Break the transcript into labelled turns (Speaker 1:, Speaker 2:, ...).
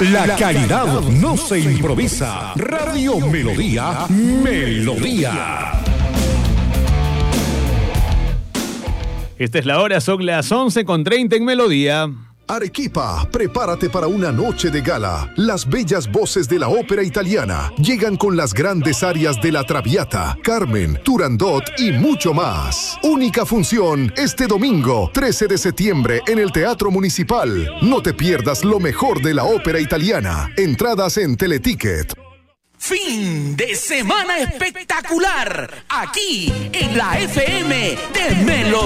Speaker 1: La calidad no se improvisa. Radio Melodía, Melodía.
Speaker 2: Esta es la hora, son las 11:30 en Melodía.
Speaker 3: Arequipa, prepárate para una noche de gala. Las bellas voces de la ópera italiana llegan con las grandes arias de La Traviata, Carmen, Turandot y mucho más. Única función este domingo, 13 de septiembre en el Teatro Municipal. No te pierdas lo mejor de la ópera italiana. Entradas en Teleticket.
Speaker 4: Fin de semana espectacular aquí en la FM de Melodía.